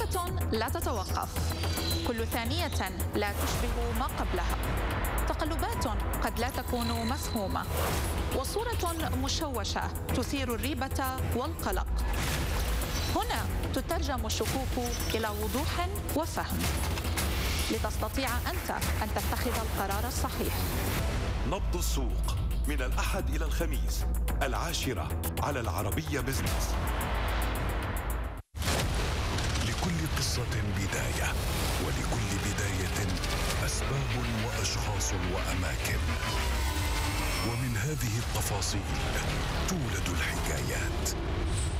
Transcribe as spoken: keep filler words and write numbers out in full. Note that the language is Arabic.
محادثة لا تتوقف، كل ثانية لا تشبه ما قبلها، تقلبات قد لا تكون مفهومة، وصورة مشوشة تثير الريبة والقلق. هنا تترجم الشكوك إلى وضوح وفهم لتستطيع أنت أن تتخذ القرار الصحيح. نبض السوق من الأحد إلى الخميس العاشرة على العربية بزنس. لكل قصة بداية، ولكل بداية أسباب وأشخاص وأماكن، ومن هذه التفاصيل تولد الحكايات.